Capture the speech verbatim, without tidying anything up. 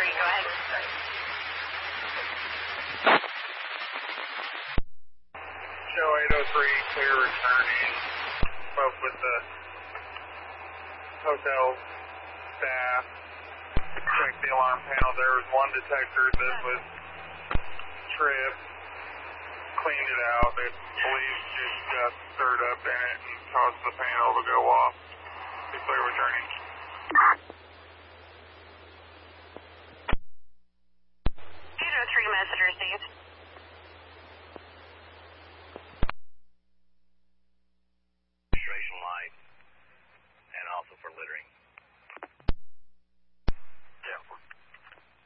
three, go ahead. Show eight oh three, clear returning. Spoke with the hotel staff. Checked the alarm panel. There was one detector that was tripped. Cleaned it out. They believe it got stirred up in it and caused the panel to go off. Be clear returning.